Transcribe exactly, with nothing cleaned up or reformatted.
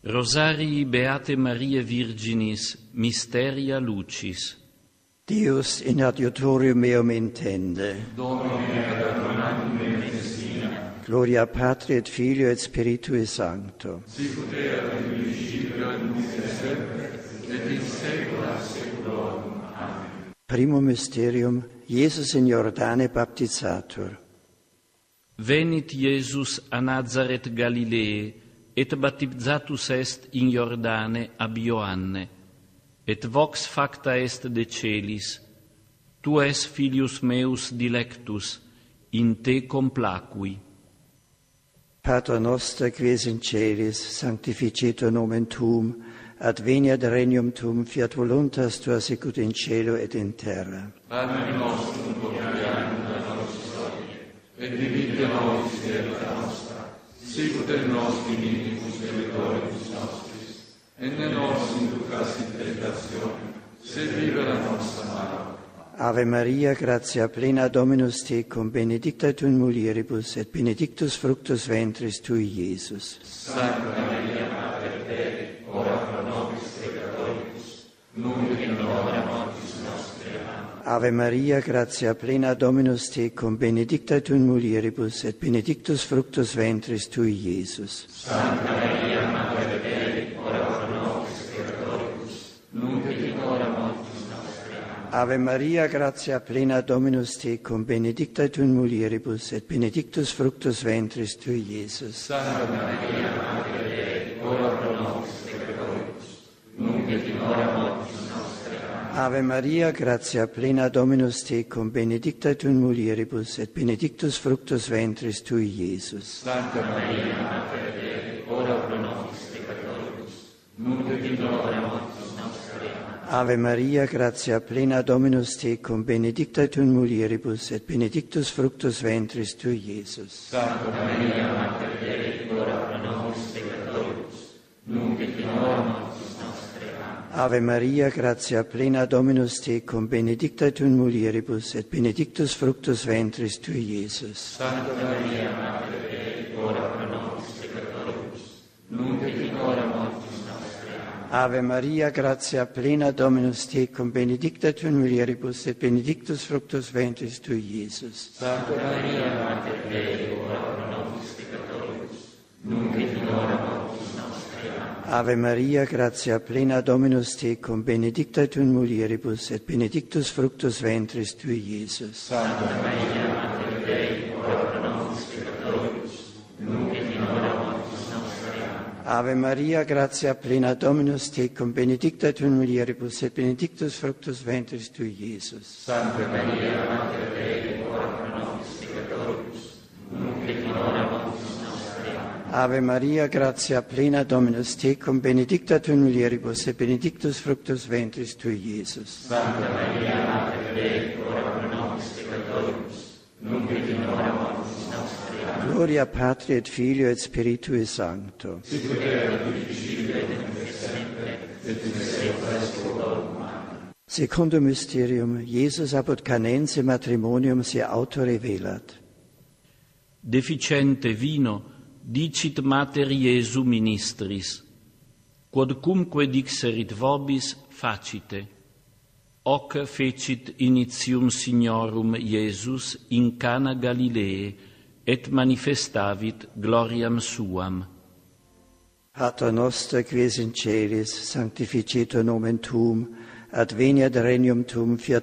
Rosarii Beate Mariae Virginis, Mysteria Lucis. Deus in adiutorium meum intende. Domine ad adonandum me Messina. Gloria Patri et Filio et Spiritui Sancto. Sicut erat in principio et nunc et semper, et in saecula saeculorum. Amen. Primum mysterium, Iesus in Jordane baptizator. Venit Iesus a Nazaret Galilee, et baptizatus est in Jordane ab Ioanne, et vox facta est de celis, tu es filius meus dilectus, in te complacui. Pater noster, qui es in celis, sanctificetur nomen tuum, adveniat regnum tuum, fiat voluntas tua sicut in cielo et in terra. Panem nostrum quotidianum da nobis hodie, et dimitte nobis debita nostra, sicut et nos dimittimus debitoribus nostris, et ne nos inducas in tentationem, sed libera nos a malo. Ave Maria, gratia plena Dominus tecum, benedicta tu in mulieribus, et benedictus fructus ventris tui, Iesus. Sancta Maria, Mater Dei, ora pro nobis peccatoribus, nunc et in hora mortis nostre. Amen. Ave Maria, gratia plena Dominus tecum, benedicta tu in mulieribus, et benedictus fructus ventris tui, Iesus. Sancta Maria, Mater Dei, ora pro nobis peccatoribus, nunc et in hora mortis nostre. Amen. Ave Maria, gratia plena Dominus tecum, benedicta tu in mulieribus, et benedictus fructus ventris tui, Iesus. Santa Maria, Mater Dei, ora pro nobis peccatoribus, nunc et in hora mortis nostre. Amen. Ave Maria, gratia plena Dominus tecum, benedicta tu in mulieribus, et benedictus fructus ventris tui, Iesus. Santa Maria, Mater Dei, ora pro nobis peccatoribus, nunc et in hora mortis nostre. Amen. Ave Maria, gratia plena Dominus tecum, benedicta tu in mulieribus, et benedictus fructus ventris tui, Iesus. Santa Maria, Mater Dei, ora pro nobis peccatoribus, nunc et in hora mortis nostre. Amen. Ave Maria, gratia plena Dominus tecum, benedicta tu in mulieribus, et benedictus fructus ventris tui, Iesus. Santa Maria, Mater Dei, ora pro nobis peccatoribus, nunc et in hora mortis nostre. Amen. Ave Maria, gratia plena Dominus tecum, benedicta tu in mulieribus, et benedictus fructus ventris tui, Iesus. Santa Maria, Mater Dei, ora pro nobis peccatoribus, nunc et in hora mortis nostre. Amen. Ave Maria, gratia plena Dominus tecum, benedicta tu in mulieribus, et benedictus fructus ventris tui, Iesus. Santa Maria, Mater Dei, ora pro nobis peccatoribus, nunc et in hora mortis nostre. Amen. Ave Maria, gratia plena Dominus tecum, benedicta tu in mulieribus, et benedictus fructus ventris tui, Iesus. Santa Maria, Mater Dei, ora pro nobis peccatoribus, nunc et in hora mortis nostre. Amen. Ave Maria, gratia plena Dominus tecum, benedicta tu in mulieribus, et benedictus fructus ventris tui, Iesus. Santa Maria, Mater Dei, ora pro nobis peccatoribus, nunc et in hora mortis nostre. Amen. Gloria Patri et Filio et Spiritui Sancto. Sicut erat in principio et nunc et semper, et in saecula saeculorum. Amen. Secundum mysterium, Iesus apud Canense matrimonium se auto revelat. Deficiente vino, dicit Mater Iesu ministris, quodcumque dixerit vobis, facite. Hoc fecit initium Signorum Iesus in Cana Galilee, et manifestavit gloriam suam. Pater noster, qui es in celis, sanctificetur nomen tuum, adveniat regnum tuum, fiat